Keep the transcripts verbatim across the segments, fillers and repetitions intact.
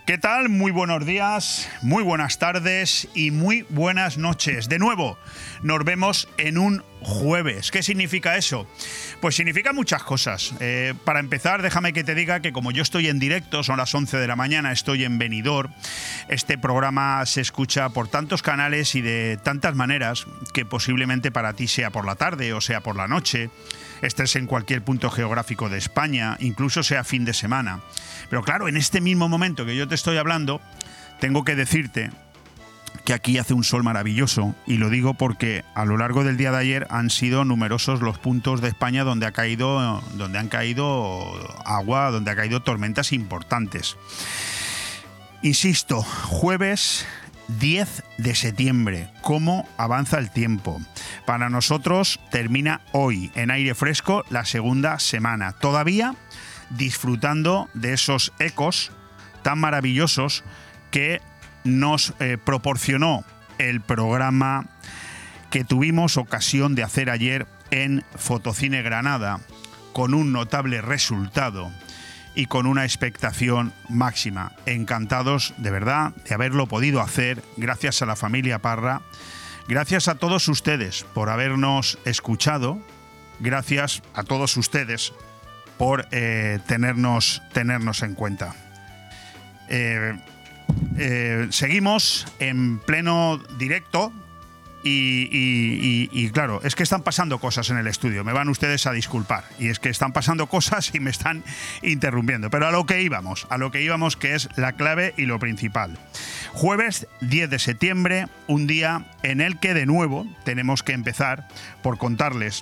¿Qué tal? Muy buenos días, muy buenas tardes y muy buenas noches. De nuevo, nos vemos en un jueves. ¿Qué significa eso? Pues significa muchas cosas. Eh, para empezar, déjame que te diga que como yo estoy en directo, son las once de la mañana, estoy en Benidorm. Este programa se escucha por tantos canales y de tantas maneras que posiblemente para ti sea por la tarde o sea por la noche, estés en cualquier punto geográfico de España, incluso sea fin de semana. Pero claro, en este mismo momento que yo te estoy hablando, tengo que decirte que aquí hace un sol maravilloso, y lo digo porque a lo largo del día de ayer han sido numerosos los puntos de España donde ha caído, donde han caído agua, donde ha caído tormentas importantes. Insisto, jueves diez de septiembre, ¿cómo avanza el tiempo? Para nosotros termina hoy, en aire fresco, la segunda semana. Todavía disfrutando de esos ecos tan maravillosos que nos eh, proporcionó el programa que tuvimos ocasión de hacer ayer en Fotocine Granada, con un notable resultado y con una expectación máxima. Encantados, de verdad, de haberlo podido hacer, gracias a la familia Parra, gracias a todos ustedes por habernos escuchado, gracias a todos ustedes por eh, tenernos, tenernos en cuenta. Eh, eh, seguimos en pleno directo y, y, y, y claro, es que están pasando cosas en el estudio, me van ustedes a disculpar, y es que están pasando cosas y me están interrumpiendo, pero a lo que íbamos, a lo que íbamos que es la clave y lo principal. Jueves diez de septiembre, un día en el que de nuevo tenemos que empezar por contarles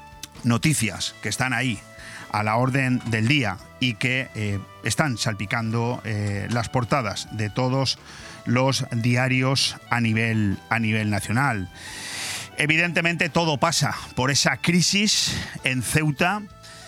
noticias que están ahí a la orden del día y que eh, están salpicando eh, las portadas de todos los diarios a nivel, a nivel nacional. Evidentemente todo pasa por esa crisis en Ceuta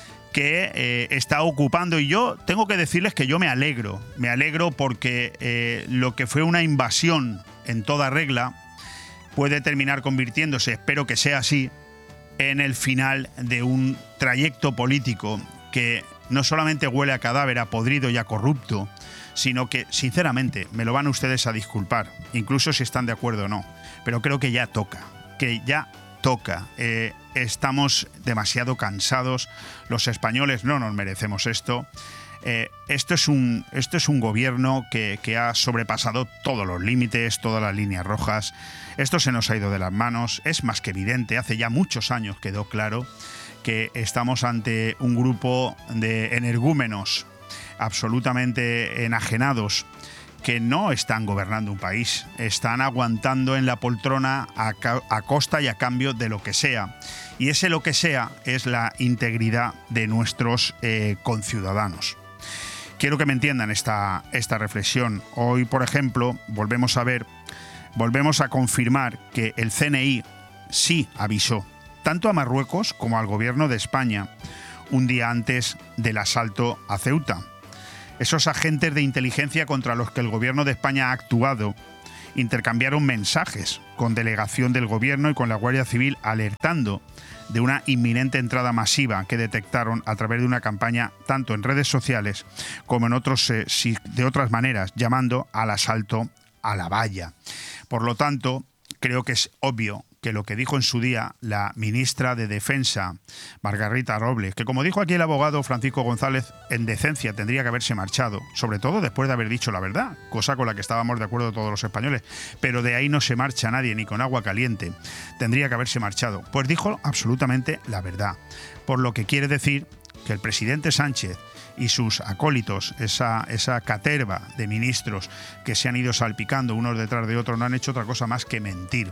que eh, está ocupando, y yo tengo que decirles que yo me alegro, me alegro porque eh, lo que fue una invasión en toda regla puede terminar convirtiéndose, espero que sea así, en el final de un trayecto político que no solamente huele a cadáver, a podrido y a corrupto, sino que, sinceramente, me lo van ustedes a disculpar, incluso si están de acuerdo o no, pero creo que ya toca, que ya toca. Eh, estamos demasiado cansados, los españoles no nos merecemos esto. Eh, esto es un, esto es un gobierno que, que ha sobrepasado todos los límites, todas las líneas rojas. Esto se nos ha ido de las manos, es más que evidente, hace ya muchos años quedó claro que estamos ante un grupo de energúmenos absolutamente enajenados que no están gobernando un país, están aguantando en la poltrona a, a costa y a cambio de lo que sea. Y ese lo que sea es la integridad de nuestros eh, conciudadanos. Quiero que me entiendan esta, esta reflexión. Hoy, por ejemplo, volvemos a ver, volvemos a confirmar que el C N I sí avisó tanto a Marruecos como al gobierno de España un día antes del asalto a Ceuta. Esos agentes de inteligencia contra los que el gobierno de España ha actuado intercambiaron mensajes con delegación del gobierno y con la Guardia Civil, alertando de una inminente entrada masiva que detectaron a través de una campaña tanto en redes sociales como en otros, eh, de otras maneras, llamando al asalto a la valla. Por lo tanto, creo que es obvio que lo que dijo en su día la ministra de Defensa, Margarita Robles, que como dijo aquí el abogado Francisco González, en decencia tendría que haberse marchado, sobre todo después de haber dicho la verdad, cosa con la que estábamos de acuerdo todos los españoles, pero de ahí no se marcha nadie ni con agua caliente, tendría que haberse marchado. Pues dijo absolutamente la verdad, por lo que quiere decir que el presidente Sánchez y sus acólitos, esa, esa caterva de ministros que se han ido salpicando unos detrás de otros, no han hecho otra cosa más que mentir.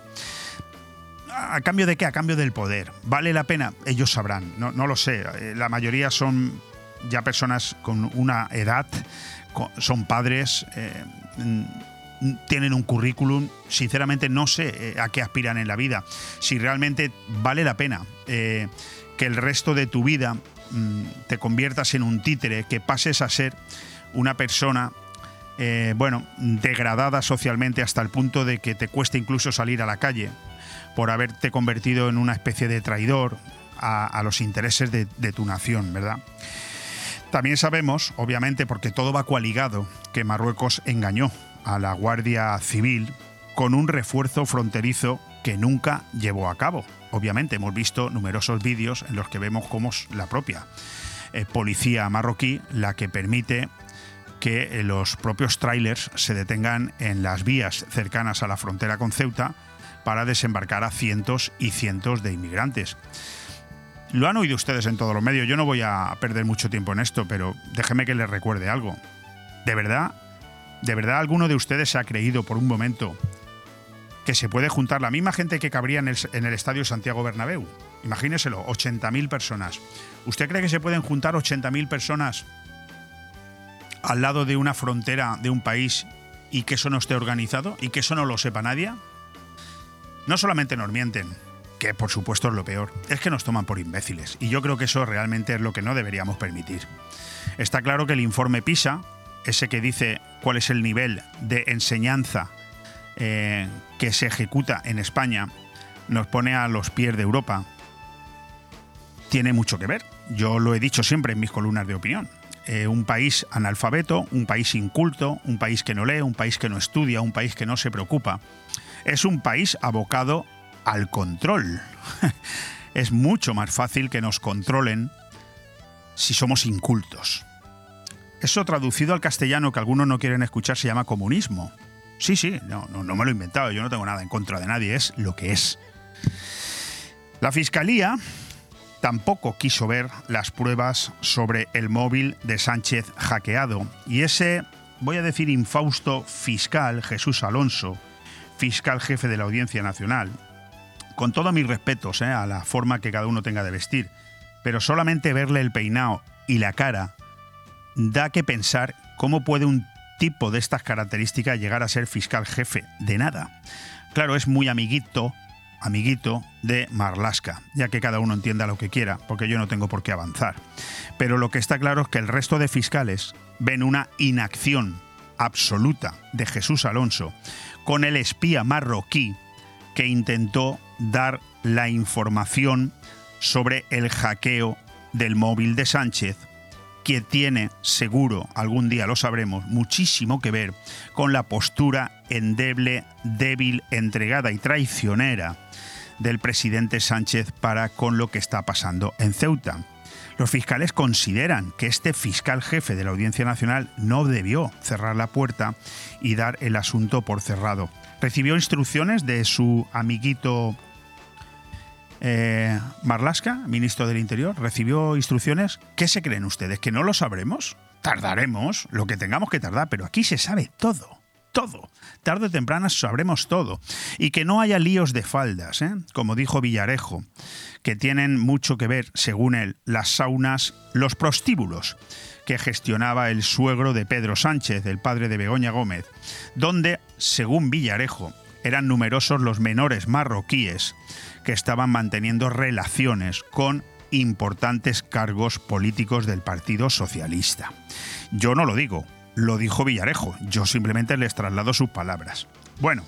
¿A cambio de qué? A cambio del poder. ¿Vale la pena? Ellos sabrán, no, no lo sé. La mayoría son ya personas con una edad, son padres, eh, tienen un currículum. Sinceramente no sé a qué aspiran en la vida. Si realmente vale la pena eh, que el resto de tu vida mm, te conviertas en un títere, que pases a ser una persona eh, bueno, degradada socialmente hasta el punto de que te cueste incluso salir a la calle, por haberte convertido en una especie de traidor a, a los intereses de, de tu nación, ¿verdad? También sabemos, obviamente, porque todo va coaligado, que Marruecos engañó a la Guardia Civil con un refuerzo fronterizo que nunca llevó a cabo. Obviamente hemos visto numerosos vídeos en los que vemos cómo es la propia eh, policía marroquí la que permite que eh, los propios tráilers se detengan en las vías cercanas a la frontera con Ceuta para desembarcar a cientos y cientos de inmigrantes. Lo han oído ustedes en todos los medios, yo no voy a perder mucho tiempo en esto, pero déjeme que les recuerde algo. ¿De verdad, de verdad alguno de ustedes se ha creído por un momento que se puede juntar la misma gente que cabría en el, en el estadio Santiago Bernabéu? Imagíneselo, ochenta mil personas. ¿Usted cree que se pueden juntar ochenta mil personas al lado de una frontera de un país y que eso no esté organizado y que eso no lo sepa nadie? No solamente nos mienten, que por supuesto es lo peor, es que nos toman por imbéciles, y yo creo que eso realmente es lo que no deberíamos permitir. Está claro que el informe PISA, ese que dice cuál es el nivel de enseñanza eh, que se ejecuta en España, nos pone a los pies de Europa, tiene mucho que ver. Yo lo he dicho siempre en mis columnas de opinión. Eh, un país analfabeto, un país inculto, un país que no lee, un país que no estudia, un país que no se preocupa, es un país abocado al control. Es mucho más fácil que nos controlen si somos incultos. Eso traducido al castellano que algunos no quieren escuchar se llama comunismo. Sí, sí, no, no, no me lo he inventado, yo no tengo nada en contra de nadie, es lo que es. La Fiscalía tampoco quiso ver las pruebas sobre el móvil de Sánchez hackeado, y ese, voy a decir, infausto fiscal, Jesús Alonso, fiscal jefe de la Audiencia Nacional, con todos mis respetos eh, a la forma que cada uno tenga de vestir, pero solamente verle el peinado y la cara da que pensar cómo puede un tipo de estas características llegar a ser fiscal jefe de nada. Claro, es muy amiguito, amiguito de Marlaska, ya que cada uno entienda lo que quiera, porque yo no tengo por qué avanzar. Pero lo que está claro es que el resto de fiscales ven una inacción absoluta de Jesús Alonso con el espía marroquí que intentó dar la información sobre el hackeo del móvil de Sánchez, que tiene, seguro, algún día lo sabremos, muchísimo que ver con la postura endeble, débil, entregada y traicionera del presidente Sánchez para con lo que está pasando en Ceuta. Los fiscales consideran que este fiscal jefe de la Audiencia Nacional no debió cerrar la puerta y dar el asunto por cerrado. Recibió instrucciones de su amiguito eh, Marlaska, ministro del Interior. Recibió instrucciones. ¿Qué se creen ustedes? ¿Que no lo sabremos? Tardaremos lo que tengamos que tardar, pero aquí se sabe todo. Todo. Tarde o temprano sabremos todo. Y que no haya líos de faldas, ¿eh? Como dijo Villarejo, que tienen mucho que ver, según él, las saunas, los prostíbulos que gestionaba el suegro de Pedro Sánchez, el padre de Begoña Gómez, donde, según Villarejo, eran numerosos los menores marroquíes que estaban manteniendo relaciones con importantes cargos políticos del Partido Socialista. Yo no lo digo, lo dijo Villarejo, yo simplemente les traslado sus palabras. Bueno,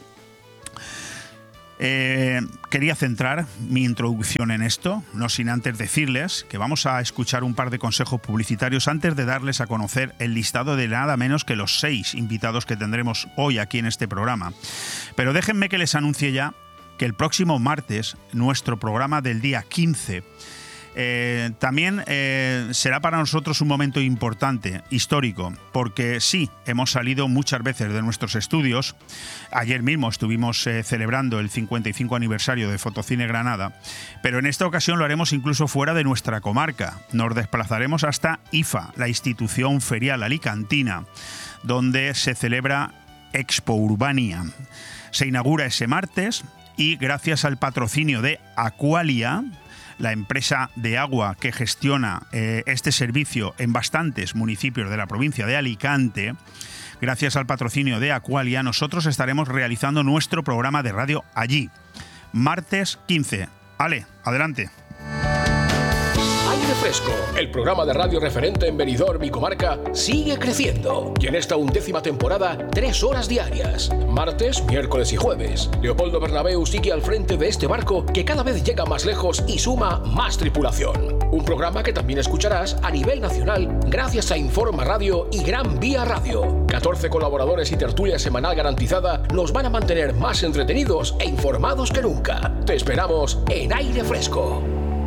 eh, quería centrar mi introducción en esto, no sin antes decirles que vamos a escuchar un par de consejos publicitarios antes de darles a conocer el listado de nada menos que los seis invitados que tendremos hoy aquí en este programa. Pero déjenme que les anuncie ya que el próximo martes, nuestro programa del día quince, Eh, también eh, será para nosotros un momento importante, histórico, porque sí, hemos salido muchas veces de nuestros estudios. Ayer mismo estuvimos eh, celebrando el cincuenta y cinco aniversario de Fotocine Granada, pero en esta ocasión lo haremos incluso fuera de nuestra comarca. Nos desplazaremos hasta I F A, la institución ferial alicantina, donde se celebra Expo Urbania. Se inaugura ese martes y gracias al patrocinio de Aqualia, la empresa de agua que gestiona eh, este servicio en bastantes municipios de la provincia de Alicante, gracias al patrocinio de Aqualia, nosotros estaremos realizando nuestro programa de radio allí. Martes quince. Ale, adelante. Aire Fresco, el programa de radio referente en Benidorm y comarca, sigue creciendo. Y en esta undécima temporada, tres horas diarias. Martes, miércoles y jueves. Leopoldo Bernabéu sigue al frente de este barco que cada vez llega más lejos y suma más tripulación. Un programa que también escucharás a nivel nacional gracias a Informa Radio y Gran Vía Radio. catorce colaboradores y tertulia semanal garantizada nos van a mantener más entretenidos e informados que nunca. Te esperamos en Aire Fresco.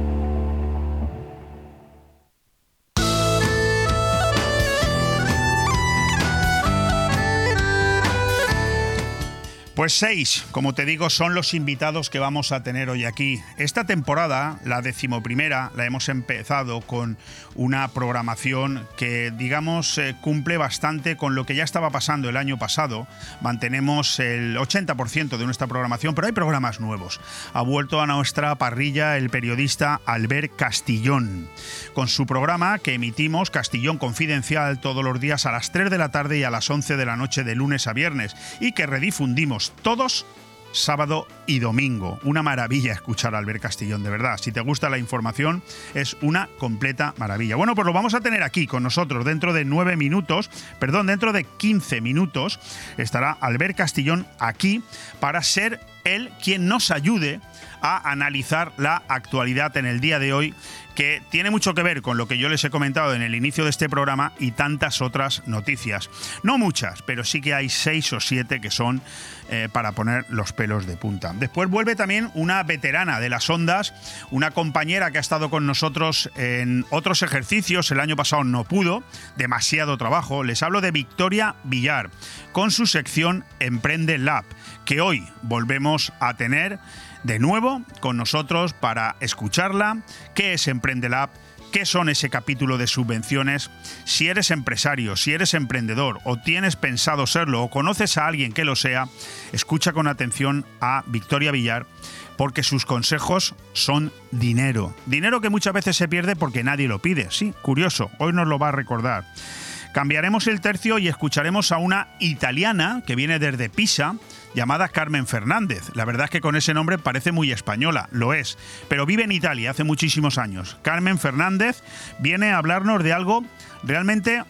Pues seis, como te digo, son los invitados que vamos a tener hoy aquí. Esta temporada, la decimoprimera, la hemos empezado con una programación que, digamos, eh, cumple bastante con lo que ya estaba pasando el año pasado. Mantenemos el ochenta por ciento de nuestra programación, pero hay programas nuevos. Ha vuelto a nuestra parrilla el periodista Albert Castillón, con su programa que emitimos, Castillón Confidencial, todos los días a las tres de la tarde y a las once de la noche de lunes a viernes, y que redifundimos todos sábado y domingo. Una maravilla escuchar a Albert Castillón, de verdad. Si te gusta la información, es una completa maravilla. Bueno, pues lo vamos a tener aquí con nosotros dentro de nueve minutos, perdón, dentro de quince minutos estará Albert Castillón aquí para ser él quien nos ayude a analizar la actualidad en el día de hoy, que tiene mucho que ver con lo que yo les he comentado en el inicio de este programa y tantas otras noticias. No muchas, pero sí que hay seis o siete que son eh, para poner los pelos de punta. Después vuelve también una veterana de las ondas, una compañera que ha estado con nosotros en otros ejercicios. El año pasado no pudo, demasiado trabajo. Les hablo de Victoria Villar, con su sección Emprende Lab, que hoy volvemos a tener de nuevo con nosotros para escucharla. ¿Qué es Emprende Lab? ¿Qué son ese capítulo de subvenciones? Si eres empresario, si eres emprendedor o tienes pensado serlo o conoces a alguien que lo sea, escucha con atención a Victoria Villar, porque sus consejos son dinero. Dinero que muchas veces se pierde porque nadie lo pide. Sí, curioso, hoy nos lo va a recordar. Cambiaremos el tercio y escucharemos a una italiana que viene desde Pisa, llamada Carmen Fernández. La verdad es que con ese nombre parece muy española, lo es, pero vive en Italia hace muchísimos años. Carmen Fernández viene a hablarnos de algo realmente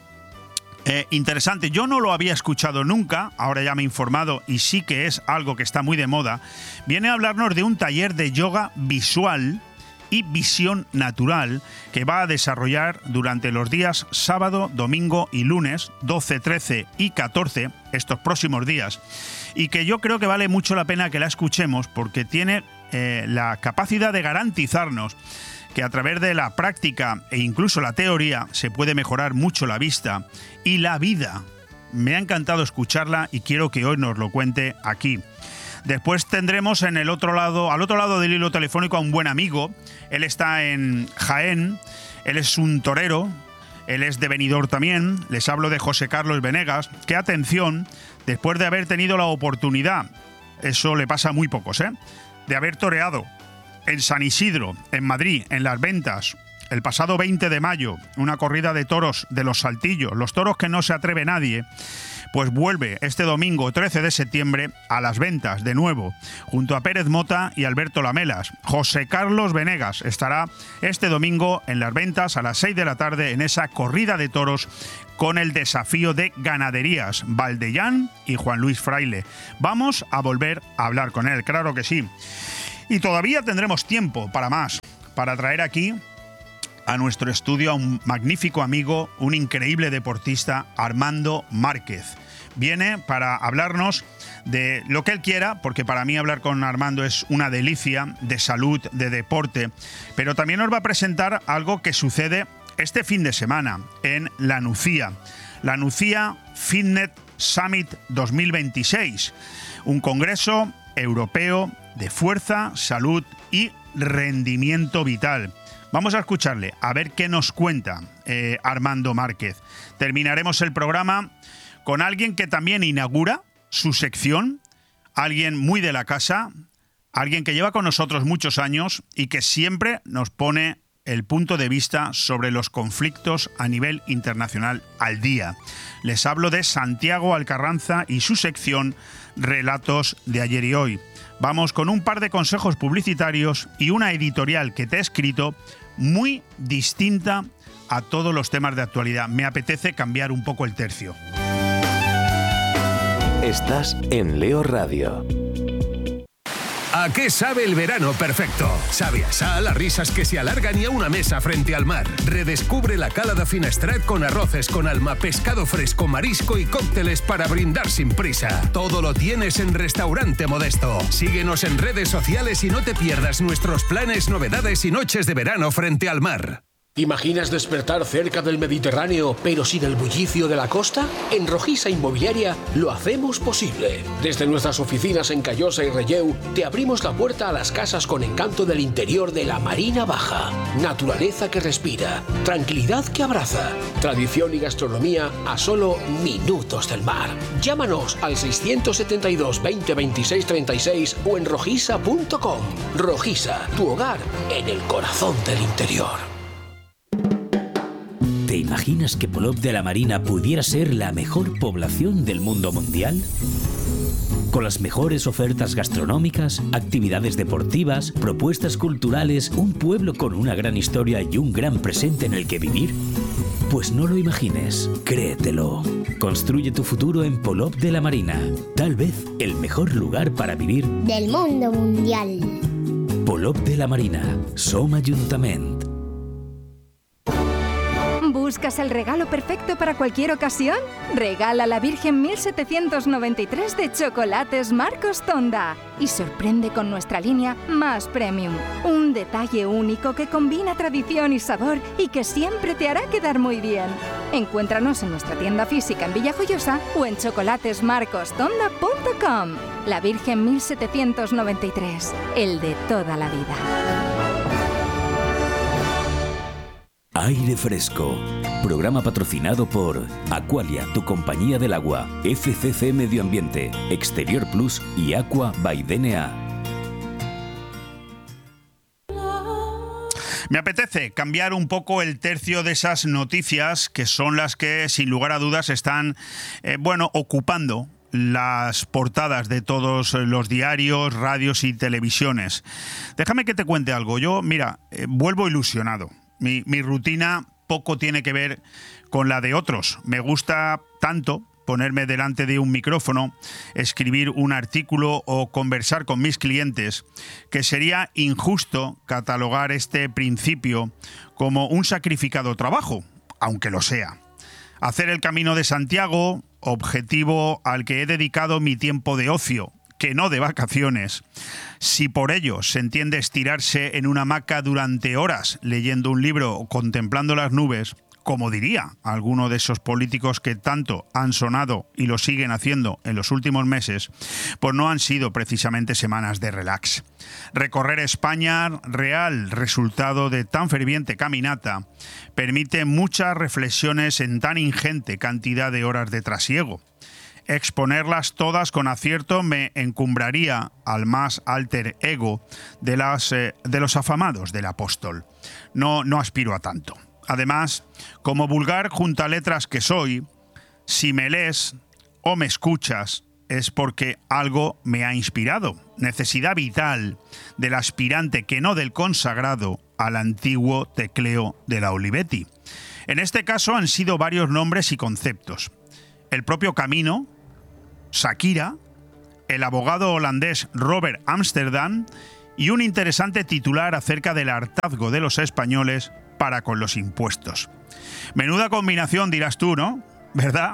eh, interesante. Yo no lo había escuchado nunca, ahora ya me he informado y sí que es algo que está muy de moda. Viene a hablarnos de un taller de yoga visual y visión natural que va a desarrollar durante los días sábado, domingo y lunes, doce, trece y catorce, estos próximos días, y que yo creo que vale mucho la pena que la escuchemos porque tiene eh, la capacidad de garantizarnos que a través de la práctica e incluso la teoría se puede mejorar mucho la vista y la vida. Me ha encantado escucharla y quiero que hoy nos lo cuente aquí. Después tendremos en el otro lado, al otro lado del hilo telefónico, a un buen amigo. Él está en Jaén, él es un torero, él es de Benidorm también. Les hablo de José Carlos Venegas, que, atención, después de haber tenido la oportunidad, eso le pasa a muy pocos, ¿eh?, de haber toreado en San Isidro, en Madrid, en Las Ventas, el pasado veinte de mayo, una corrida de toros de los Saltillos, los toros que no se atreve nadie, pues vuelve este domingo trece de septiembre a Las Ventas de nuevo, junto a Pérez Mota y Alberto Lamelas. José Carlos Venegas estará este domingo en Las Ventas a las seis de la tarde en esa corrida de toros con el desafío de ganaderías Valdellán y Juan Luis Fraile. Vamos a volver a hablar con él, claro que sí. Y todavía tendremos tiempo para más, para traer aquí a nuestro estudio a un magnífico amigo, un increíble deportista, Armando Márquez. Viene para hablarnos de lo que él quiera, porque para mí hablar con Armando es una delicia, de salud, de deporte, pero también nos va a presentar algo que sucede este fin de semana en La Nucía. La Nucía Fitness Summit dos mil veintiséis, un congreso europeo de fuerza, salud y rendimiento vital. Vamos a escucharle, a ver qué nos cuenta eh, Armando Márquez. Terminaremos el programa con alguien que también inaugura su sección, alguien muy de la casa, alguien que lleva con nosotros muchos años y que siempre nos pone el punto de vista sobre los conflictos a nivel internacional al día. Les hablo de Santiago Alcarranza y su sección Relatos de ayer y hoy. Vamos con un par de consejos publicitarios y una editorial que te he escrito muy distinta a todos los temas de actualidad. Me apetece cambiar un poco el tercio. Estás en Leo Radio. ¿A qué sabe el verano perfecto? Sabe a sal, a risas que se alargan y a una mesa frente al mar. Redescubre la cala de Finestrat con arroces con alma, pescado fresco, marisco y cócteles para brindar sin prisa. Todo lo tienes en Restaurante Modesto. Síguenos en redes sociales y no te pierdas nuestros planes, novedades y noches de verano frente al mar. ¿Te imaginas despertar cerca del Mediterráneo, pero sin el bullicio de la costa? En Rojisa Inmobiliaria lo hacemos posible. Desde nuestras oficinas en Callosa y Relleu, te abrimos la puerta a las casas con encanto del interior de la Marina Baja. Naturaleza que respira, tranquilidad que abraza, tradición y gastronomía a solo minutos del mar. Llámanos al seiscientos setenta y dos, veinte, veintiséis, treinta y seis o en rojisa punto com. Rojisa, tu hogar en el corazón del interior. ¿Te imaginas que Polop de la Marina pudiera ser la mejor población del mundo mundial? Con las mejores ofertas gastronómicas, actividades deportivas, propuestas culturales, un pueblo con una gran historia y un gran presente en el que vivir. Pues no lo imagines, créetelo. Construye tu futuro en Polop de la Marina. Tal vez el mejor lugar para vivir del mundo mundial. Polop de la Marina, Som Ajuntament. ¿Buscas el regalo perfecto para cualquier ocasión? Regala la Virgen mil setecientos noventa y tres de Chocolates Marcos Tonda y sorprende con nuestra línea más premium. Un detalle único que combina tradición y sabor y que siempre te hará quedar muy bien. Encuéntranos en nuestra tienda física en Villajoyosa o en chocolates marcos tonda punto com. La Virgen mil setecientos noventa y tres, el de toda la vida. Aire Fresco, programa patrocinado por Aqualia, tu compañía del agua, F C C Medio Ambiente, Exterior Plus y Aqua by D N A. Me apetece cambiar un poco el tercio de esas noticias que son las que, sin lugar a dudas, están, eh, bueno, ocupando las portadas de todos los diarios, radios y televisiones. Déjame que te cuente algo. Yo, mira, eh, vuelvo ilusionado. Mi, mi rutina poco tiene que ver con la de otros. Me gusta tanto ponerme delante de un micrófono, escribir un artículo o conversar con mis clientes, que sería injusto catalogar este principio como un sacrificado trabajo, aunque lo sea. Hacer el Camino de Santiago, objetivo al que he dedicado mi tiempo de ocio, que no de vacaciones. Si por ello se entiende estirarse en una hamaca durante horas leyendo un libro o contemplando las nubes, como diría alguno de esos políticos que tanto han sonado y lo siguen haciendo en los últimos meses, pues no han sido precisamente semanas de relax. Recorrer España, real resultado de tan ferviente caminata, permite muchas reflexiones en tan ingente cantidad de horas de trasiego. Exponerlas todas con acierto me encumbraría al más alter ego de, las, eh, de los afamados del apóstol. No, no aspiro a tanto. Además, como vulgar juntaletras que soy, si me lees o me escuchas es porque algo me ha inspirado. Necesidad vital del aspirante que no del consagrado al antiguo tecleo de la Olivetti. En este caso han sido varios nombres y conceptos. El propio camino, Shakira, el abogado holandés Robert Amsterdam y un interesante titular acerca del hartazgo de los españoles para con los impuestos. Menuda combinación, dirás tú, ¿no? ¿Verdad?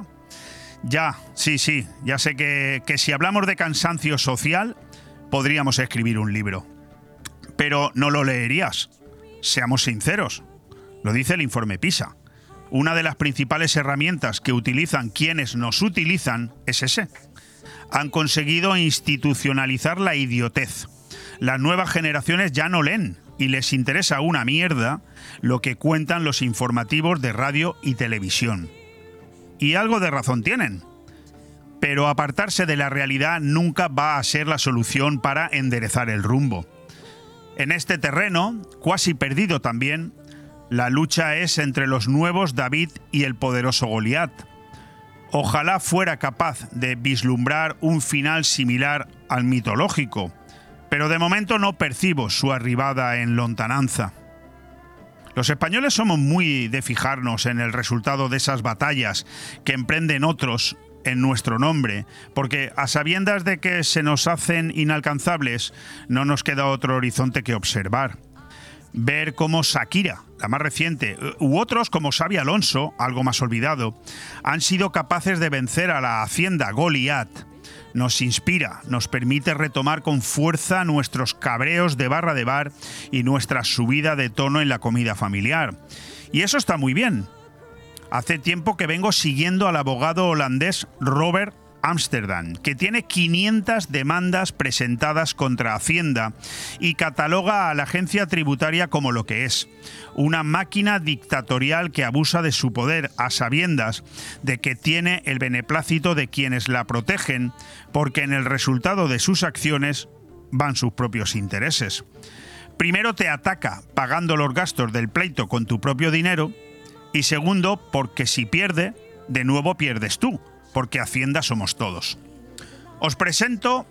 Ya, sí, sí, ya sé que, que si hablamos de cansancio social, podríamos escribir un libro. Pero no lo leerías. Seamos sinceros. Lo dice el informe PISA. Una de las principales herramientas que utilizan quienes nos utilizan es ese. Han conseguido institucionalizar la idiotez. Las nuevas generaciones ya no leen y les interesa una mierda lo que cuentan los informativos de radio y televisión. Y algo de razón tienen. Pero apartarse de la realidad nunca va a ser la solución para enderezar el rumbo. En este terreno, cuasi perdido también, la lucha es entre los nuevos David y el poderoso Goliat. Ojalá fuera capaz de vislumbrar un final similar al mitológico, pero de momento no percibo su arribada en lontananza. Los españoles somos muy de fijarnos en el resultado de esas batallas que emprenden otros en nuestro nombre, porque a sabiendas de que se nos hacen inalcanzables, no nos queda otro horizonte que observar. Ver cómo Shakira, la más reciente, u otros como Xabi Alonso, algo más olvidado, han sido capaces de vencer a la Hacienda Goliat. Nos inspira, nos permite retomar con fuerza nuestros cabreos de barra de bar y nuestra subida de tono en la comida familiar. Y eso está muy bien. Hace tiempo que vengo siguiendo al abogado holandés Robert Amsterdam, que tiene quinientas demandas presentadas contra Hacienda y cataloga a la agencia tributaria como lo que es: una máquina dictatorial que abusa de su poder a sabiendas de que tiene el beneplácito de quienes la protegen, porque en el resultado de sus acciones van sus propios intereses. Primero te ataca pagando los gastos del pleito con tu propio dinero, y segundo, porque si pierde, de nuevo pierdes tú, porque Hacienda somos todos. Os presento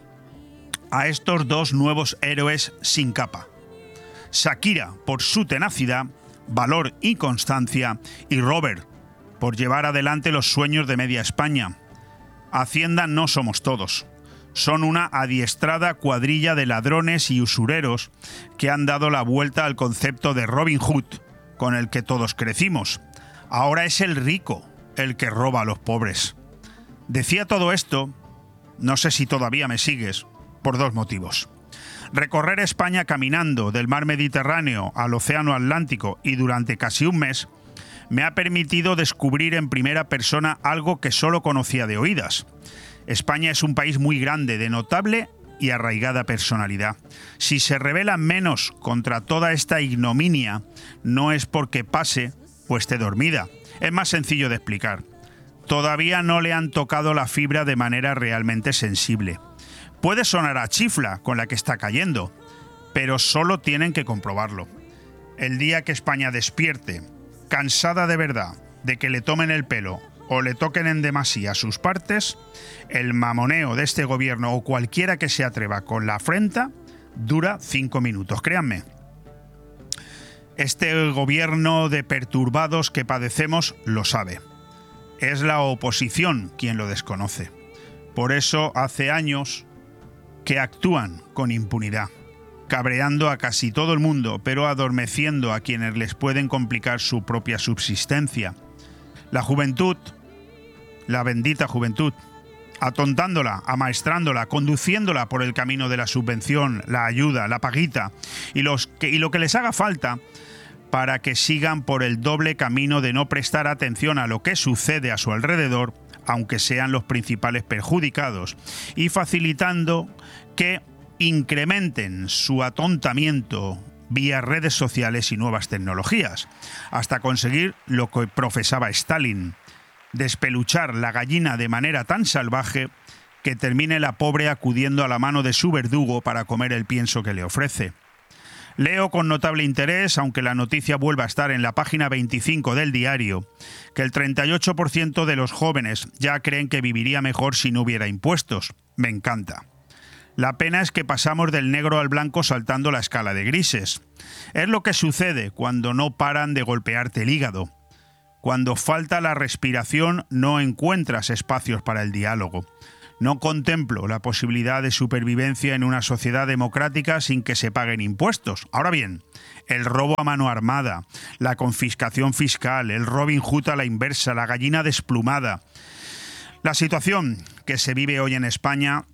a estos dos nuevos héroes sin capa. Shakira, por su tenacidad, valor y constancia, y Robert, por llevar adelante los sueños de media España. Hacienda no somos todos. Son una adiestrada cuadrilla de ladrones y usureros que han dado la vuelta al concepto de Robin Hood, con el que todos crecimos. Ahora es el rico el que roba a los pobres. Decía todo esto, no sé si todavía me sigues, por dos motivos. Recorrer España caminando del mar Mediterráneo al océano Atlántico y durante casi un mes me ha permitido descubrir en primera persona algo que solo conocía de oídas. España es un país muy grande, de notable y arraigada personalidad. Si se rebela menos contra toda esta ignominia, no es porque pase o esté dormida. Es más sencillo de explicar. Todavía no le han tocado la fibra de manera realmente sensible. Puede sonar a chifla con la que está cayendo, pero solo tienen que comprobarlo. El día que España despierte, cansada de verdad de que le tomen el pelo o le toquen en demasía sus partes, el mamoneo de este gobierno o cualquiera que se atreva con la afrenta dura cinco minutos, créanme. Este gobierno de perturbados que padecemos lo sabe. Es la oposición quien lo desconoce. Por eso hace años que actúan con impunidad, cabreando a casi todo el mundo, pero adormeciendo a quienes les pueden complicar su propia subsistencia. La juventud, la bendita juventud, atontándola, amaestrándola, conduciéndola por el camino de la subvención, la ayuda, la paguita y, los que, y lo que les haga falta para que sigan por el doble camino de no prestar atención a lo que sucede a su alrededor, aunque sean los principales perjudicados, y facilitando que incrementen su atontamiento vía redes sociales y nuevas tecnologías, hasta conseguir lo que profesaba Stalin: despeluchar la gallina de manera tan salvaje que termine la pobre acudiendo a la mano de su verdugo para comer el pienso que le ofrece. Leo con notable interés, aunque la noticia vuelva a estar en la página veinticinco del diario, que el treinta y ocho por ciento de los jóvenes ya creen que viviría mejor si no hubiera impuestos. Me encanta. La pena es que pasamos del negro al blanco saltando la escala de grises. Es lo que sucede cuando no paran de golpearte el hígado. Cuando falta la respiración no encuentras espacios para el diálogo. No contemplo la posibilidad de supervivencia en una sociedad democrática sin que se paguen impuestos. Ahora bien, el robo a mano armada, la confiscación fiscal, el Robin Hood a la inversa, la gallina desplumada. La situación que se vive hoy en España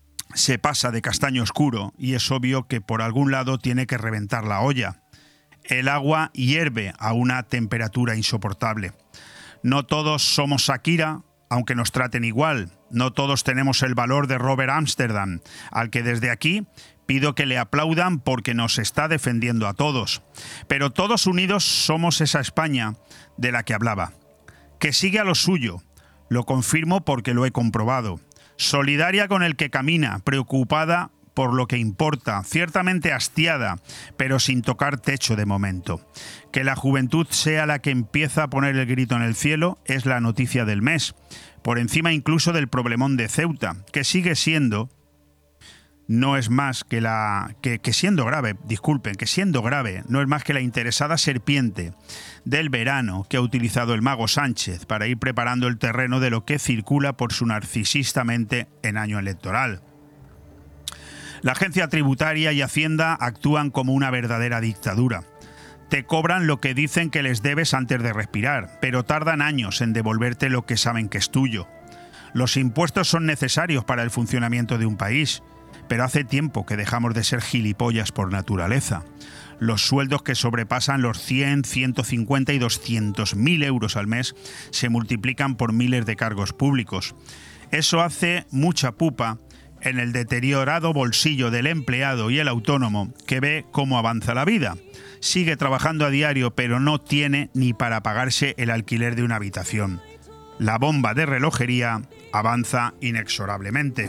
se pasa de castaño oscuro y es obvio que por algún lado tiene que reventar la olla. El agua hierve a una temperatura insoportable. No todos somos Shakira, aunque nos traten igual. No todos tenemos el valor de Robert Amsterdam, al que desde aquí pido que le aplaudan porque nos está defendiendo a todos. Pero todos unidos somos esa España de la que hablaba, que sigue a lo suyo. Lo confirmo porque lo he comprobado. Solidaria con el que camina, preocupada por lo que importa, ciertamente hastiada, pero sin tocar techo de momento. Que la juventud sea la que empieza a poner el grito en el cielo es la noticia del mes, por encima incluso del problemón de Ceuta, que sigue siendo no es más que la que, que siendo grave, disculpen, que siendo grave, no es más que la interesada serpiente del verano que ha utilizado el mago Sánchez para ir preparando el terreno de lo que circula por su narcisista mente en año electoral. La agencia tributaria y Hacienda actúan como una verdadera dictadura. Te cobran lo que dicen que les debes antes de respirar, pero tardan años en devolverte lo que saben que es tuyo. Los impuestos son necesarios para el funcionamiento de un país, pero hace tiempo que dejamos de ser gilipollas por naturaleza. Los sueldos que sobrepasan los cien, ciento cincuenta y doscientos mil euros al mes se multiplican por miles de cargos públicos. Eso hace mucha pupa en el deteriorado bolsillo del empleado y el autónomo que ve cómo avanza la vida. Sigue trabajando a diario, pero no tiene ni para pagarse el alquiler de una habitación. La bomba de relojería avanza inexorablemente.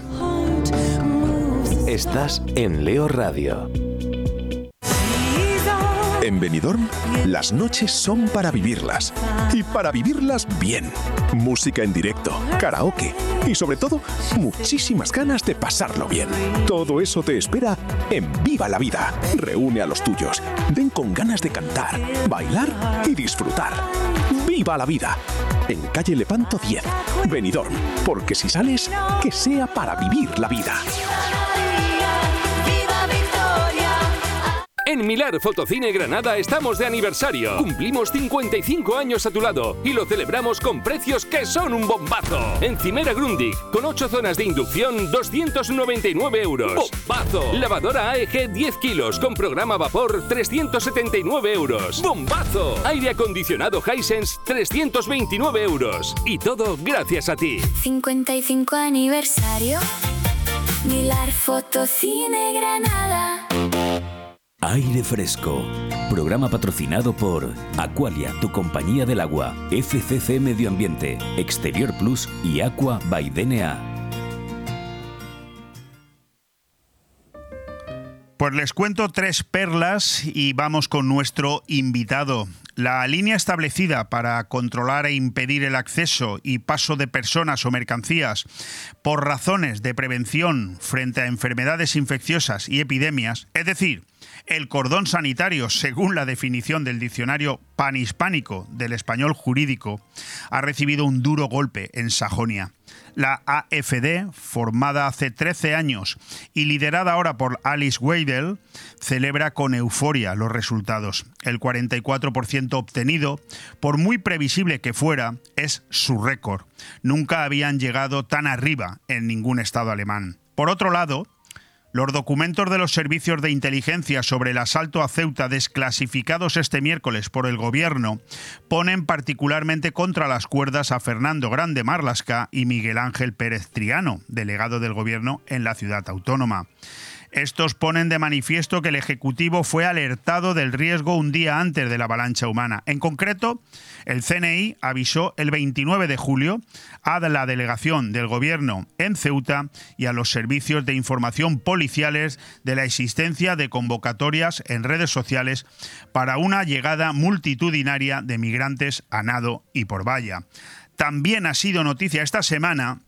Estás en Leo Radio. En Benidorm, las noches son para vivirlas. Y para vivirlas bien. Música en directo, karaoke y sobre todo, muchísimas ganas de pasarlo bien. Todo eso te espera en Viva la Vida. Reúne a los tuyos. Ven con ganas de cantar, bailar y disfrutar. ¡Viva la Vida! En calle Lepanto diez, Benidorm. Porque si sales, que sea para vivir la vida. En Milar Fotocine Granada estamos de aniversario. Cumplimos cincuenta y cinco años a tu lado y lo celebramos con precios que son un bombazo. Encimera Grundig, con ocho zonas de inducción, doscientos noventa y nueve euros. ¡Bombazo! Lavadora A E G diez kilos con programa vapor, trescientos setenta y nueve euros. ¡Bombazo! Aire acondicionado Hisense, trescientos veintinueve euros. Y todo gracias a ti. cincuenta y cinco aniversario. Milar Fotocine Granada. Aire Fresco, programa patrocinado por Aqualia, tu compañía del agua, F C C Medio Ambiente, Exterior Plus y Aqua by D N A. Pues les cuento tres perlas y vamos con nuestro invitado. La línea establecida para controlar e impedir el acceso y paso de personas o mercancías por razones de prevención frente a enfermedades infecciosas y epidemias, es decir, el cordón sanitario, según la definición del diccionario panhispánico del español jurídico, ha recibido un duro golpe en Sajonia. La A F D, formada hace trece años y liderada ahora por Alice Weidel, celebra con euforia los resultados. El cuarenta y cuatro por ciento obtenido, por muy previsible que fuera, es su récord. Nunca habían llegado tan arriba en ningún estado alemán. Por otro lado, los documentos de los servicios de inteligencia sobre el asalto a Ceuta desclasificados este miércoles por el gobierno ponen particularmente contra las cuerdas a Fernando Grande Marlaska y Miguel Ángel Pérez Triano, delegado del gobierno en la ciudad autónoma. Estos ponen de manifiesto que el Ejecutivo fue alertado del riesgo un día antes de la avalancha humana. En concreto, el C N I avisó el veintinueve de julio a la delegación del Gobierno en Ceuta y a los servicios de información policiales de la existencia de convocatorias en redes sociales para una llegada multitudinaria de migrantes a nado y por valla. También ha sido noticia esta semana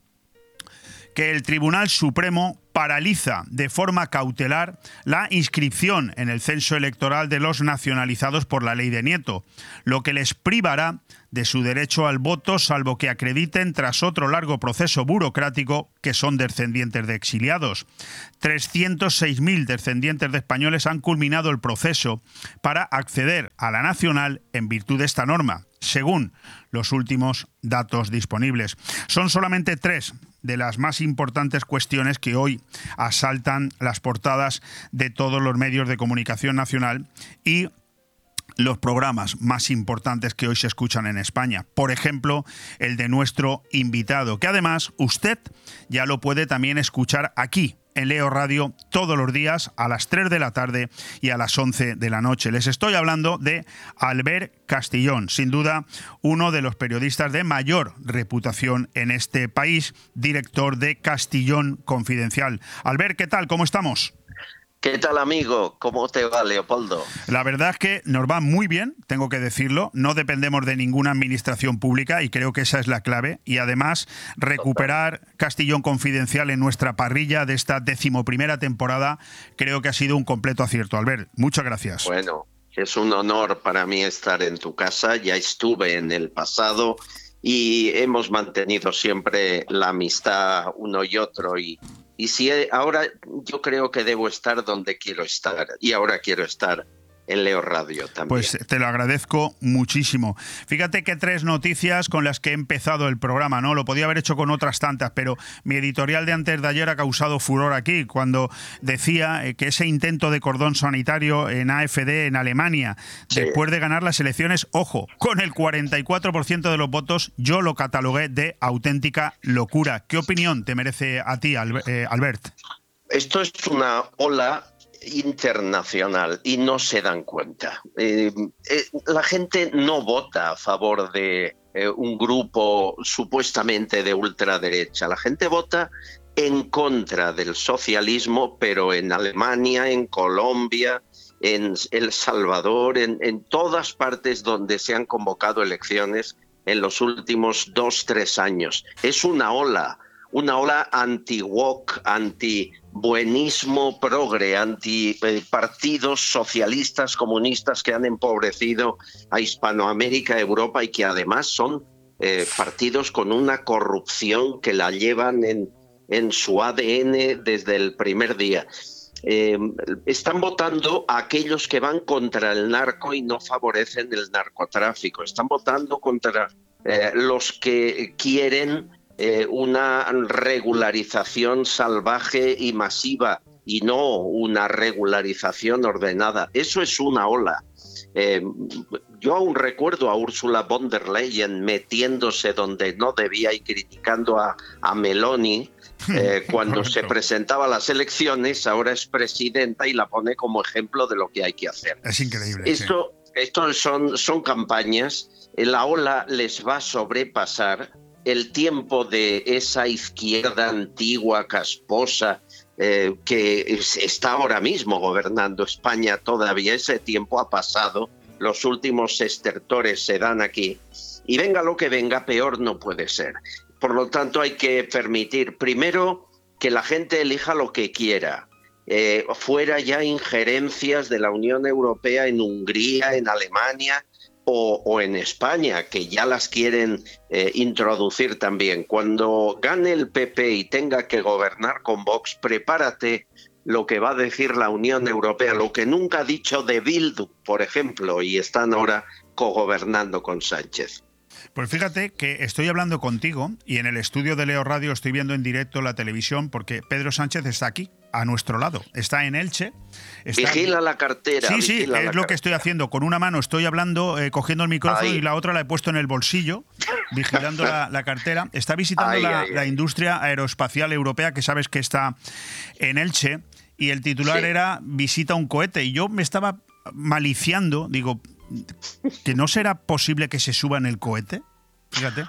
que el Tribunal Supremo paraliza de forma cautelar la inscripción en el censo electoral de los nacionalizados por la ley de Nieto, lo que les privará de su derecho al voto, salvo que acrediten tras otro largo proceso burocrático que son descendientes de exiliados. trescientos seis mil descendientes de españoles han culminado el proceso para acceder a la nacional en virtud de esta norma, según los últimos datos disponibles. Son solamente tres de las más importantes cuestiones que hoy asaltan las portadas de todos los medios de comunicación nacional y los programas más importantes que hoy se escuchan en España. Por ejemplo, el de nuestro invitado, que además usted ya lo puede también escuchar aquí, en Leo Radio, todos los días a las tres de la tarde y a las once de la noche. Les estoy hablando de Albert Castillón, sin duda uno de los periodistas de mayor reputación en este país, director de Castillón Confidencial. Albert, ¿qué tal? ¿Cómo estamos? ¿Qué tal, amigo? ¿Cómo te va, Leopoldo? La verdad es que nos va muy bien, tengo que decirlo. No dependemos de ninguna administración pública y creo que esa es la clave. Y además, recuperar Castellón Confidencial en nuestra parrilla de esta decimoprimera temporada creo que ha sido un completo acierto. Albert, muchas gracias. Bueno, es un honor para mí estar en tu casa. Ya estuve en el pasado y hemos mantenido siempre la amistad uno y otro. Y, y si ahora yo creo que debo estar donde quiero estar. Y ahora quiero estar en Leo Radio también. Pues te lo agradezco muchísimo. Fíjate que tres noticias con las que he empezado el programa, ¿no? Lo podía haber hecho con otras tantas, pero mi editorial de antes de ayer ha causado furor aquí, cuando decía que ese intento de cordón sanitario en A F D en Alemania, sí, después de ganar las elecciones, ojo, con el cuarenta y cuatro por ciento de los votos, yo lo catalogué de auténtica locura. ¿Qué opinión te merece a ti, Albert? Esto es una ola internacional y no se dan cuenta. Eh, eh, la gente no vota a favor de eh, un grupo supuestamente de ultraderecha. La gente vota en contra del socialismo, pero en Alemania, en Colombia, en El Salvador, en, en todas partes donde se han convocado elecciones en los últimos dos, tres años. Es una ola, una ola anti-woke, anti-buenismo progre, anti-partidos socialistas, comunistas que han empobrecido a Hispanoamérica, Europa y que además son eh, partidos con una corrupción que la llevan en, en su A D N desde el primer día. Eh, están votando a aquellos que van contra el narco y no favorecen el narcotráfico. Están votando contra eh, los que quieren Eh, una regularización salvaje y masiva y no una regularización ordenada. Eso es una ola. Eh, yo aún recuerdo a Ursula von der Leyen metiéndose donde no debía y criticando a, a Meloni eh, cuando se presentaba a las elecciones. Ahora es presidenta y la pone como ejemplo de lo que hay que hacer. Es increíble. Esto, sí. esto son, son campañas. La ola les va a sobrepasar. El tiempo de esa izquierda antigua, casposa, eh, que está ahora mismo gobernando España todavía, ese tiempo ha pasado, los últimos estertores se dan aquí, y venga lo que venga, peor no puede ser. Por lo tanto, hay que permitir, primero, que la gente elija lo que quiera, eh, fuera ya injerencias de la Unión Europea en Hungría, en Alemania, O, o en España, que ya las quieren eh, introducir también. Cuando gane el P P y tenga que gobernar con Vox, prepárate lo que va a decir la Unión Europea, lo que nunca ha dicho de Bildu, por ejemplo, y están ahora cogobernando con Sánchez. Pues fíjate que estoy hablando contigo y en el estudio de Leo Radio estoy viendo en directo la televisión porque Pedro Sánchez está aquí, a nuestro lado. Está en Elche. Está... Vigila la cartera. Sí, sí, es lo cartera. que estoy haciendo. Con una mano estoy hablando, eh, cogiendo el micrófono, ahí, y la otra la he puesto en el bolsillo, vigilando la, la cartera. Está visitando ahí, la, ahí, la ahí. industria aeroespacial europea, que sabes que está en Elche, y el titular sí. era visita un cohete. Y yo me estaba maliciando, digo, ¿que no será posible que se suba en el cohete? Fíjate.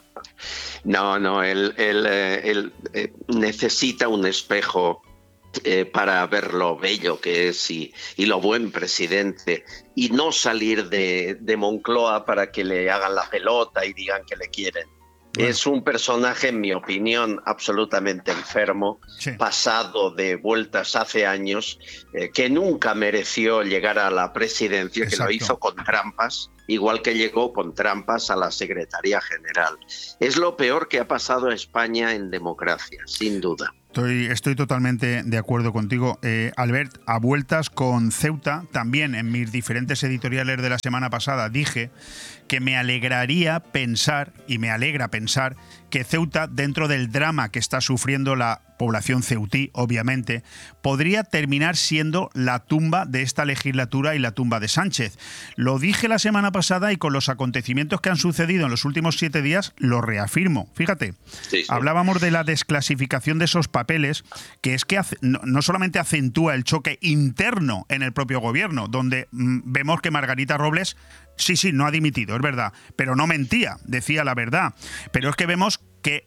No, no, él, él, él, él necesita un espejo eh, para ver lo bello que es y, y lo buen presidente, y no salir de, de Moncloa para que le hagan la pelota y digan que le quieren. Bueno. Es un personaje, en mi opinión, absolutamente enfermo, sí. pasado de vueltas hace años, eh, que nunca mereció llegar a la presidencia, Exacto. que lo hizo con trampas, igual que llegó con trampas a la Secretaría General. Es lo peor que ha pasado a España en democracia, sin duda. Estoy, estoy totalmente de acuerdo contigo. Eh, Albert, a vueltas con Ceuta, también en mis diferentes editoriales de la semana pasada dije que me alegraría pensar, y me alegra pensar, que Ceuta, dentro del drama que está sufriendo la población ceutí, obviamente, podría terminar siendo la tumba de esta legislatura y la tumba de Sánchez. Lo dije la semana pasada y con los acontecimientos que han sucedido en los últimos siete días lo reafirmo. Fíjate, sí, sí. hablábamos de la desclasificación de esos papeles, que es que hace, no, no solamente acentúa el choque interno en el propio gobierno, donde mmm, vemos que Margarita Robles, sí, sí, no ha dimitido, es verdad, pero no mentía, decía la verdad. Pero es que vemos que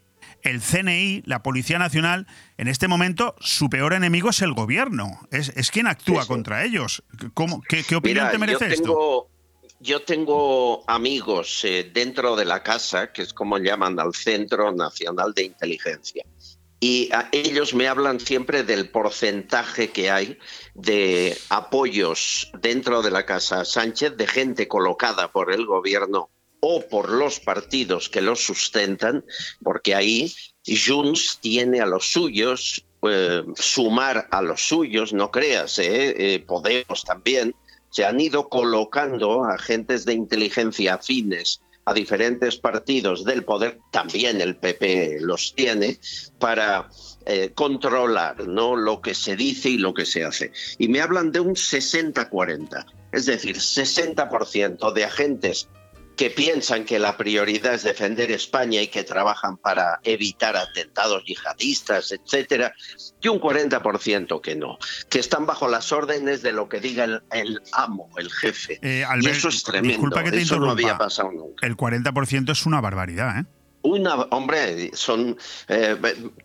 el C N I, la Policía Nacional, en este momento su peor enemigo es el gobierno, es, es quien actúa sí, sí. contra ellos. ¿Cómo, qué, ¿Qué opinión Mira, te merece yo tengo, esto? Yo tengo amigos eh, dentro de la casa, que es como llaman al Centro Nacional de Inteligencia. Y a ellos me hablan siempre del porcentaje que hay de apoyos dentro de la Casa Sánchez de gente colocada por el gobierno o por los partidos que los sustentan, porque ahí Junts tiene a los suyos, eh, Sumar a los suyos, no creas, eh, eh, Podemos también, se han ido colocando agentes de inteligencia afines a diferentes partidos del poder, también el P P los tiene, para eh, controlar, ¿no?, lo que se dice y lo que se hace. Y me hablan de un sesenta cuarenta, es decir, sesenta por ciento de agentes que piensan que la prioridad es defender España y que trabajan para evitar atentados yihadistas, etcétera, y un cuarenta por ciento que no, que están bajo las órdenes de lo que diga el, el amo, el jefe. Eh, Albert, y eso es tremendo, disculpa que te eso interrumpa. no había pasado nunca. El cuarenta por ciento es una barbaridad, ¿eh? Una, hombre, son eh,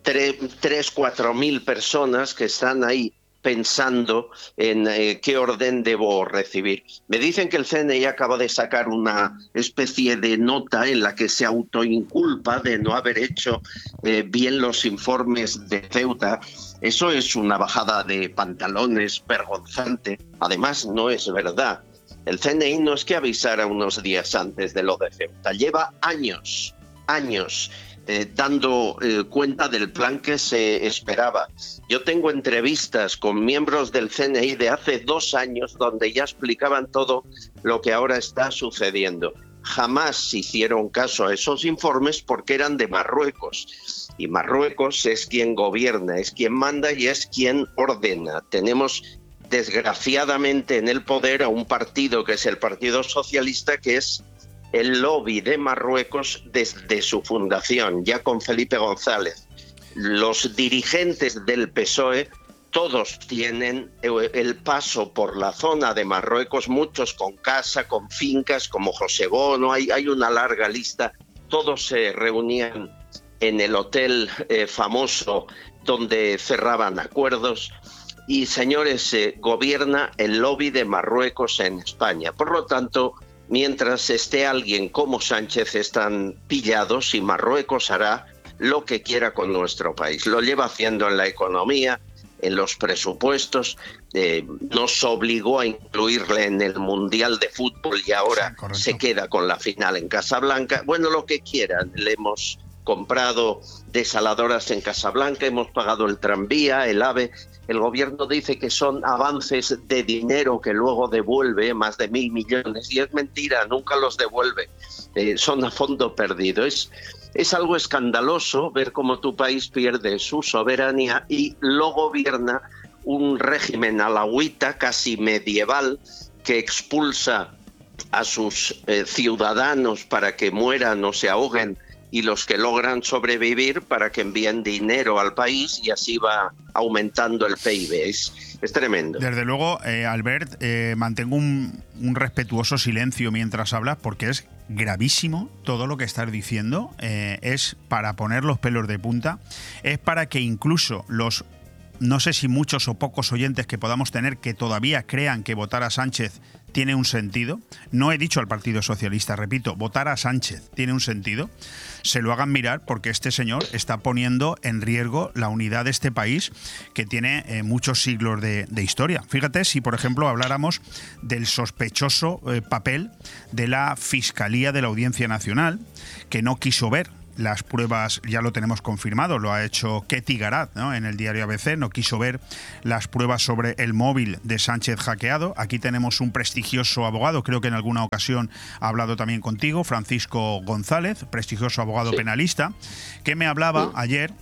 tres, cuatro mil personas que están ahí pensando en eh, qué orden debo recibir. Me dicen que el C N I acaba de sacar una especie de nota en la que se autoinculpa de no haber hecho eh, bien los informes de Ceuta. Eso es una bajada de pantalones vergonzante. Además, no es verdad. El C N I no es que avisara unos días antes de lo de Ceuta. Lleva años, años Eh, dando eh, cuenta del plan que se esperaba. Yo tengo entrevistas con miembros del C N I de hace dos años donde ya explicaban todo lo que ahora está sucediendo. Jamás hicieron caso a esos informes porque eran de Marruecos. Y Marruecos es quien gobierna, es quien manda y es quien ordena. Tenemos desgraciadamente en el poder a un partido que es el Partido Socialista, que es el lobby de Marruecos desde su fundación, ya con Felipe González. Los dirigentes del P S O E, todos tienen el paso por la zona de Marruecos, muchos con casa, con fincas, como José Bono, hay, hay una larga lista. Todos se reunían en el hotel eh, famoso donde cerraban acuerdos. Y, señores, eh, gobierna el lobby de Marruecos en España. Por lo tanto, mientras esté alguien como Sánchez, están pillados y Marruecos hará lo que quiera con nuestro país. Lo lleva haciendo en la economía, en los presupuestos, eh, nos obligó a incluirle en el Mundial de Fútbol y ahora sí, se queda con la final en Casablanca. Bueno, lo que quieran, le hemos comprado desaladoras en Casablanca, hemos pagado el tranvía, el AVE. El gobierno dice que son avances de dinero que luego devuelve, más de mil millones, y es mentira, nunca los devuelve, eh, son a fondo perdido. Es, es algo escandaloso ver cómo tu país pierde su soberanía y lo gobierna un régimen alauita casi medieval que expulsa a sus eh, ciudadanos para que mueran o se ahoguen, y los que logran sobrevivir para que envíen dinero al país, y así va aumentando el P I B. Es, es tremendo. Desde luego, eh, Albert, eh, mantengo un, un respetuoso silencio mientras hablas, porque es gravísimo todo lo que estás diciendo. Eh, es para poner los pelos de punta, es para que incluso los, no sé si muchos o pocos oyentes que podamos tener que todavía crean que votar a Sánchez tiene un sentido. No he dicho al Partido Socialista, repito, votar a Sánchez tiene un sentido. Se lo hagan mirar, porque este señor está poniendo en riesgo la unidad de este país, que tiene eh, muchos siglos de, de historia. Fíjate, si por ejemplo habláramos del sospechoso eh, papel de la Fiscalía de la Audiencia Nacional, que no quiso ver las pruebas, ya lo tenemos confirmado, lo ha hecho Ketty Garat, ¿no?, en el diario A B C, no quiso ver las pruebas sobre el móvil de Sánchez hackeado. Aquí tenemos un prestigioso abogado, creo que en alguna ocasión ha hablado también contigo, Francisco González, prestigioso abogado sí. penalista, que me hablaba sí. ayer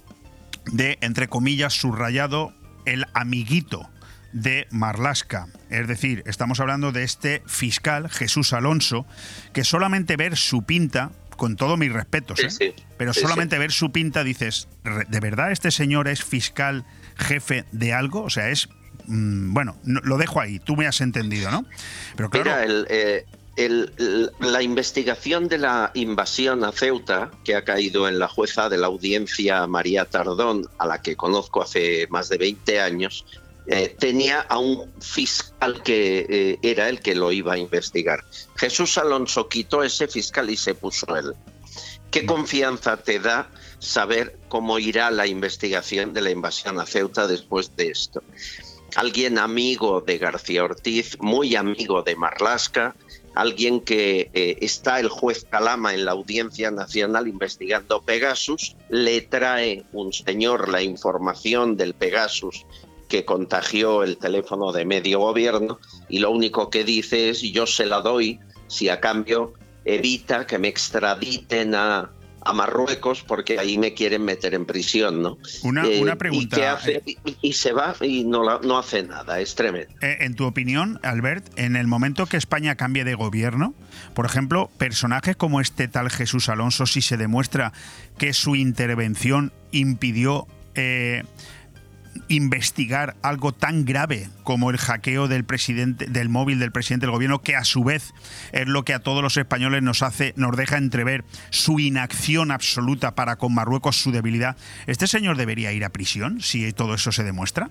de, entre comillas, subrayado, el amiguito de Marlaska. Es decir, estamos hablando de este fiscal, Jesús Alonso, que solamente ver su pinta, con todos mis respetos, ¿eh? sí, sí. pero sí, solamente sí. ver su pinta dices, ¿de verdad este señor es fiscal jefe de algo? O sea, es... Mmm, bueno, no, lo dejo ahí, tú me has entendido, ¿no? Pero claro... Mira, el, eh, el, el, la investigación de la invasión a Ceuta, que ha caído en la jueza de la audiencia María Tardón, a la que conozco hace más de veinte años, eh, tenía a un fiscal que eh, era el que lo iba a investigar. Jesús Alonso quitó ese fiscal y se puso él. ¿Qué confianza te da saber cómo irá la investigación de la invasión a Ceuta después de esto? Alguien amigo de García Ortiz, muy amigo de Marlaska, alguien que eh, está el juez Calama en la Audiencia Nacional investigando Pegasus, le trae un señor la información del Pegasus que contagió el teléfono de medio gobierno y lo único que dice es yo se la doy si a cambio evita que me extraditen a, a Marruecos porque ahí me quieren meter en prisión, ¿no? Una, eh, una pregunta. ¿Y, qué hace? Y, y se va y no, la, no hace nada, es tremendo. Eh, en tu opinión, Albert, en el momento que España cambie de gobierno, por ejemplo, personajes como este tal Jesús Alonso, si se demuestra que su intervención impidió eh, investigar algo tan grave como el hackeo del presidente del móvil del presidente del gobierno, que a su vez es lo que a todos los españoles nos hace, nos deja entrever su inacción absoluta para con Marruecos, su debilidad. ¿Este señor debería ir a prisión si todo eso se demuestra?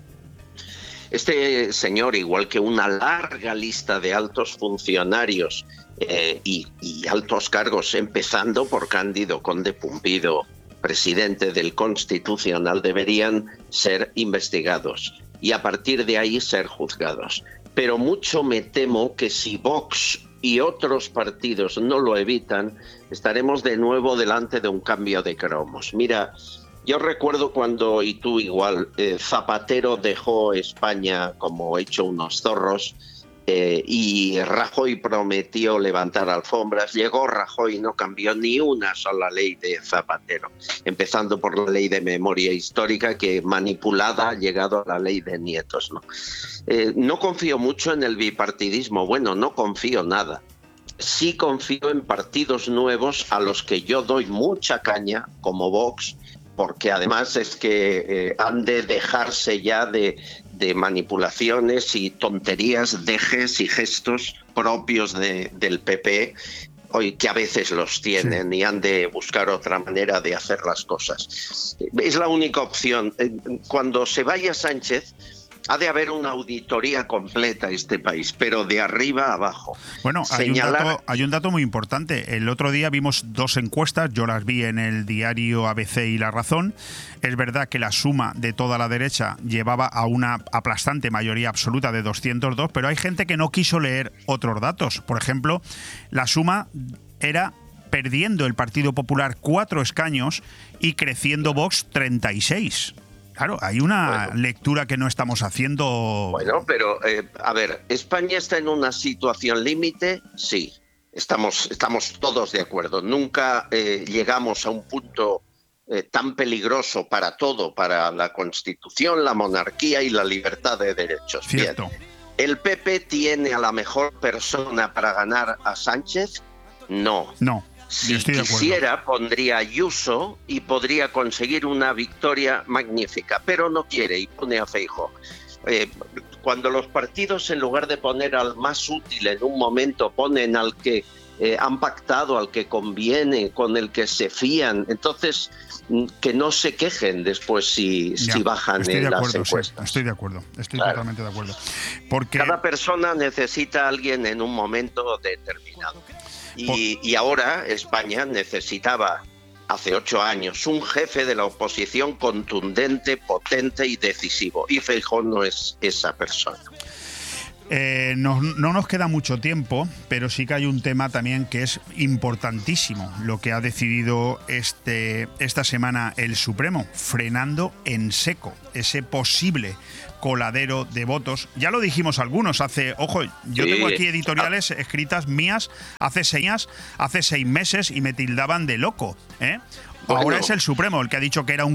Este señor, igual que una larga lista de altos funcionarios eh, y, y altos cargos, empezando por Cándido Conde Pumpido, presidente del Constitucional, deberían ser investigados y a partir de ahí ser juzgados. Pero mucho me temo que si Vox y otros partidos no lo evitan, estaremos de nuevo delante de un cambio de cromos. Mira, yo recuerdo cuando, y tú igual, eh, Zapatero dejó España como hecho unos zorros, Eh, y Rajoy prometió levantar alfombras. Llegó Rajoy y no cambió ni una sola ley de Zapatero, empezando por la ley de memoria histórica, que manipulada ha llegado a la ley de nietos, ¿no? Eh, no confío mucho en el bipartidismo. Bueno, no confío nada. Sí confío en partidos nuevos a los que yo doy mucha caña, como Vox, porque además es que eh, han de dejarse ya de, de manipulaciones y tonterías, dejes y gestos propios de, del P P, hoy que a veces los tienen, sí, y han de buscar otra manera de hacer las cosas. Es la única opción. Cuando se vaya Sánchez, ha de haber una auditoría completa a este país, pero de arriba a abajo. Bueno, hay un, dato, hay un dato muy importante. El otro día vimos dos encuestas, yo las vi en el diario A B C y La Razón. Es verdad que la suma de toda la derecha llevaba a una aplastante mayoría absoluta de doscientos dos, pero hay gente que no quiso leer otros datos. Por ejemplo, la suma era perdiendo el Partido Popular cuatro escaños y creciendo Vox treinta y seis. Claro, hay una bueno, lectura que no estamos haciendo. Bueno, pero eh, a ver, ¿España está en una situación límite? Sí, estamos, estamos todos de acuerdo. Nunca eh, llegamos a un punto eh, tan peligroso para todo, para la Constitución, la monarquía y la libertad de derechos. Cierto. Bien. ¿El P P tiene a la mejor persona para ganar a Sánchez? No. No. Si quisiera, pondría a Ayuso y podría conseguir una victoria magnífica, pero no quiere y pone a Feijóo. Eh, cuando los partidos, en lugar de poner al más útil en un momento, ponen al que eh, han pactado, al que conviene, con el que se fían, entonces que no se quejen después si, ya, si bajan en acuerdo, las encuestas. Sí, estoy de acuerdo, estoy claro. totalmente de acuerdo. Porque cada persona necesita a alguien en un momento determinado. Y, y ahora España necesitaba, hace ocho años, un jefe de la oposición contundente, potente y decisivo. Y Feijóo no es esa persona. Eh, no, no nos queda mucho tiempo, pero sí que hay un tema también que es importantísimo, lo que ha decidido este, esta semana el Supremo, frenando en seco ese posible coladero de votos. Ya lo dijimos algunos hace, ojo, yo sí, tengo aquí editoriales escritas mías hace seis, hace seis meses y me tildaban de loco, ¿eh? Bueno. Ahora es el Supremo el que ha dicho que era un